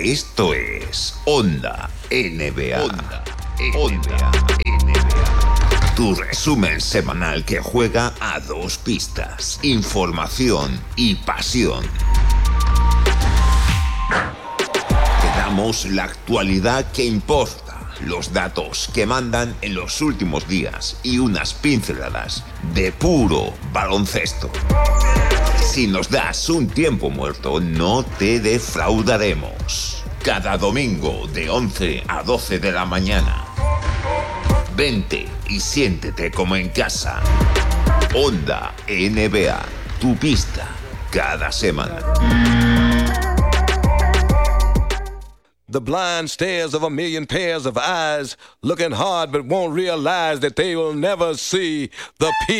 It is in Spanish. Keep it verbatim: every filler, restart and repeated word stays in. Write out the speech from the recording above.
Esto es Onda N B A. Onda N B A. N B A. Tu resumen semanal que juega a dos pistas: información y pasión. Te damos la actualidad que importa, los datos que mandan en los últimos días y unas pinceladas de puro baloncesto. Si nos das un tiempo muerto, no te defraudaremos. Cada domingo de once a doce de la mañana. Vente y siéntete como en casa. Onda N B A, tu pista, cada semana. The blind stares of a million pairs of eyes, looking hard but won't realize that they will never see the peace.